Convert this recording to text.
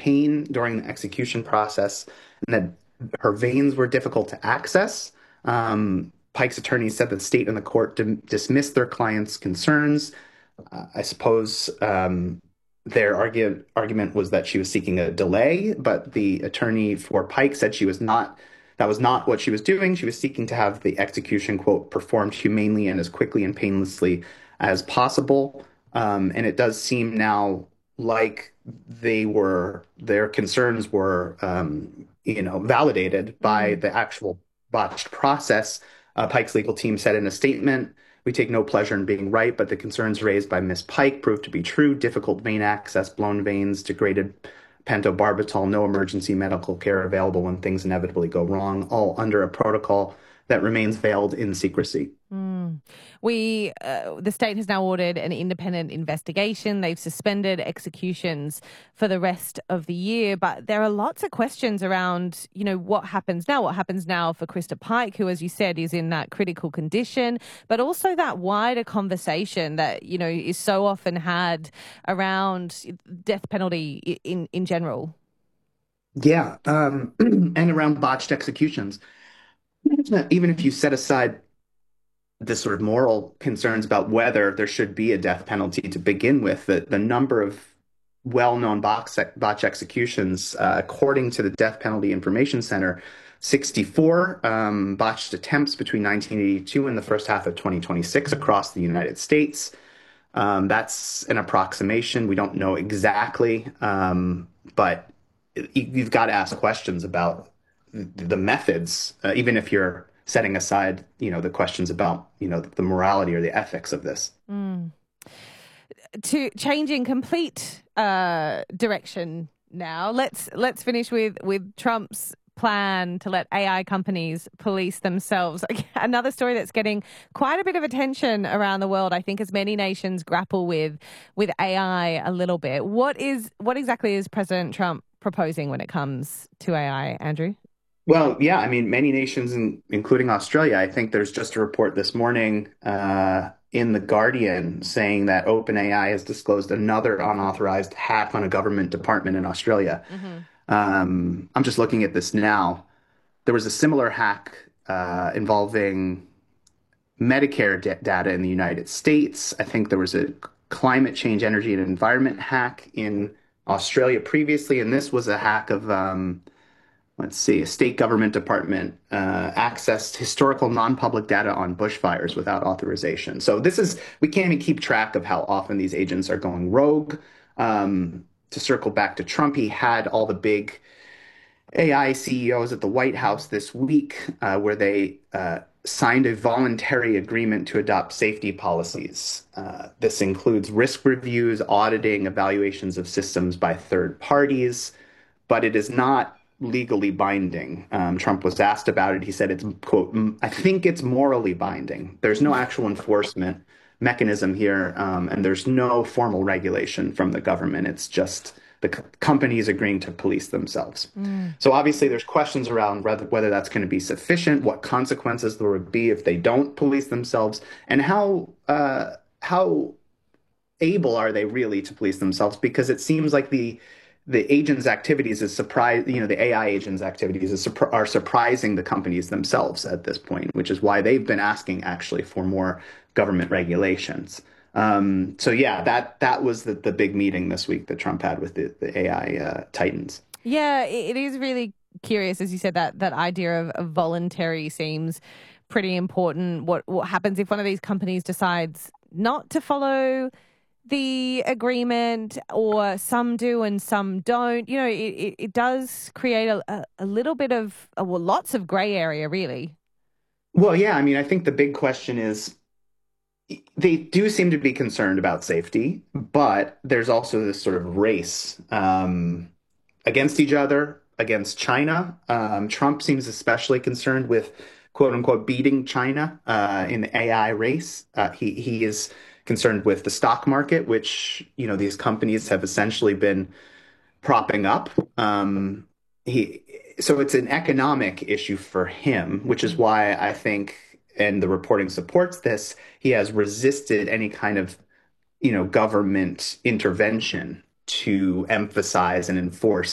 pain during the execution process and that her veins were difficult to access. Pike's attorneys said that the state and the court dismissed their client's concerns. I suppose their argument was that she was seeking a delay, but the attorney for Pike said that was not what she was doing. She was seeking to have the execution, quote, performed humanely and as quickly and painlessly as possible. And it does seem now like their concerns were, validated by the actual botched process. Pike's legal team said in a statement, "We take no pleasure in being right, but the concerns raised by Miss Pike proved to be true. Difficult vein access, blown veins, degraded pentobarbital, no emergency medical care available when things inevitably go wrong, all under a protocol that remains veiled in secrecy." The state has now ordered an independent investigation. They've suspended executions for the rest of the year, but there are lots of questions around, what happens now? What happens now for Krista Pike, who, as you said, is in that critical condition, but also that wider conversation that, is so often had around death penalty in general. Yeah, and around botched executions. Even if you set aside the sort of moral concerns about whether there should be a death penalty to begin with, the number of well-known botch executions, according to the Death Penalty Information Center, 64 botched attempts between 1982 and the first half of 2026 across the United States. That's an approximation. We don't know exactly, but you've got to ask questions about the methods, even if you're setting aside, the questions about, the morality or the ethics of this. To changing complete direction now, let's finish with Trump's plan to let AI companies police themselves. Another story that's getting quite a bit of attention around the world, I think, as many nations grapple with AI a little bit. What exactly is President Trump proposing when it comes to AI, Andrew? Well, yeah, I mean, many nations, including Australia, I think there's just a report this morning in The Guardian saying that OpenAI has disclosed another unauthorized hack on a government department in Australia. I'm just looking at this now. There was a similar hack involving Medicare data in the United States. I think there was a climate change, energy, and environment hack in Australia previously, and this was a hack of a state government department accessed historical non-public data on bushfires without authorization. So we can't even keep track of how often these agents are going rogue. To circle back to Trump, he had all the big AI CEOs at the White House this week where they signed a voluntary agreement to adopt safety policies. This includes risk reviews, auditing, evaluations of systems by third parties, but it is not legally binding. Trump was asked about it. He said it's, quote, "I think it's morally binding." There's no actual enforcement mechanism here, and there's no formal regulation from the government. It's just the companies agreeing to police themselves. So obviously there's questions around whether that's going to be sufficient, what consequences there would be if they don't police themselves, and how able are they really to police themselves? Because it seems like the agent's activities the AI agent's activities are surprising the companies themselves at this point, which is why they've been asking actually for more government regulations. So yeah, that was the big meeting this week that Trump had with the AI titans. Yeah, it is really curious, as you said, that idea of voluntary seems pretty important. What happens if one of these companies decides not to follow the agreement, or some do and some don't? It does create a little bit of, lots of gray area, really. Well, yeah, I mean, I think the big question is they do seem to be concerned about safety, but there's also this sort of race against each other, against China. Trump seems especially concerned with, quote unquote, beating China in the AI race. He is concerned with the stock market, which, these companies have essentially been propping up. So it's an economic issue for him, which is why I think, and the reporting supports this, he has resisted any kind of, government intervention to emphasize and enforce